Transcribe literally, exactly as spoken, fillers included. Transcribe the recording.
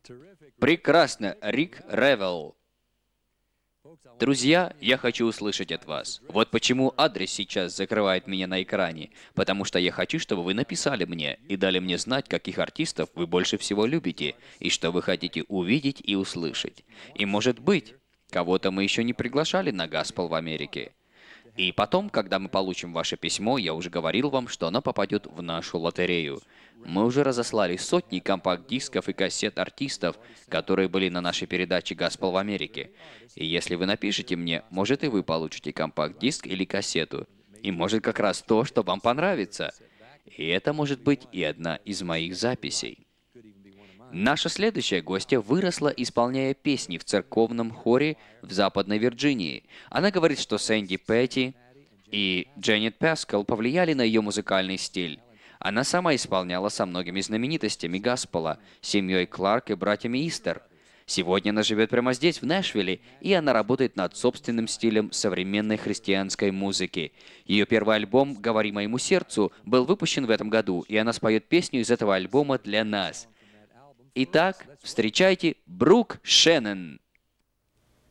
Прекрасно, Рик Ревел. Друзья, я хочу услышать от вас. Вот почему адрес сейчас закрывает меня на экране. Потому что я хочу, чтобы вы написали мне и дали мне знать, каких артистов вы больше всего любите, и что вы хотите увидеть и услышать. И может быть, кого-то мы еще не приглашали на Гаспел в Америке. И потом, когда мы получим ваше письмо, я уже говорил вам, что оно попадет в нашу лотерею. Мы уже разослали сотни компакт-дисков и кассет артистов, которые были на нашей передаче «Гаспел в Америке». И если вы напишите мне, может и вы получите компакт-диск или кассету. И может как раз то, что вам понравится. И это может быть и одна из моих записей. Наша следующая гостья выросла, исполняя песни в церковном хоре в Западной Вирджинии. Она говорит, что Сэнди Петти и Дженнет Паскал повлияли на ее музыкальный стиль. Она сама исполняла со многими знаменитостями Гаспела, семьей Кларк и братьями Истер. Сегодня она живет прямо здесь, в Нэшвилле, и она работает над собственным стилем современной христианской музыки. Ее первый альбом «Говори моему сердцу» был выпущен в этом году, и она споет песню из этого альбома для нас. Итак, встречайте Брук Шеннон.